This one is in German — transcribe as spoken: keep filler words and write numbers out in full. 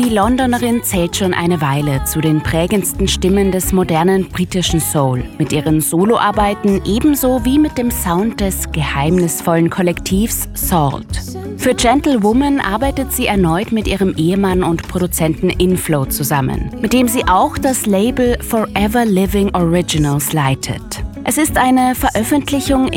Die Londonerin zählt schon eine Weile zu den prägendsten Stimmen des modernen britischen Soul, mit ihren Soloarbeiten ebenso wie mit dem Sound des geheimnisvollen Kollektivs Salt. Für Gentlewoman arbeitet sie erneut mit ihrem Ehemann und Produzenten Inflow zusammen, mit dem sie auch das Label Forever Living Originals leitet. Es ist eine Veröffentlichung